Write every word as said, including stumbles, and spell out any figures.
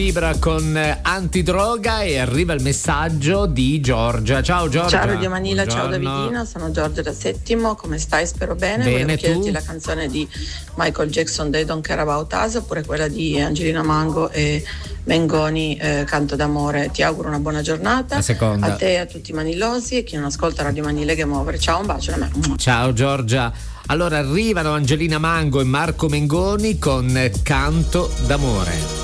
Vibra con Antidroga e arriva il messaggio di Giorgia. Ciao Giorgia. Ciao Radio Manila, buongiorno. Ciao Davidina, sono Giorgia da Settimo, come stai? Spero bene. Bene, Volevo chiederti tu? la canzone di Michael Jackson, They Don't Care About Us, oppure quella di Angelina Mango e Mengoni, eh, Canto d'amore. Ti auguro una buona giornata. La seconda. A te e a tutti i manilosi e chi non ascolta Radio Manila che muovere. Ciao, un bacio da me. Ciao Giorgia. Allora arrivano Angelina Mango e Marco Mengoni con Canto d'amore.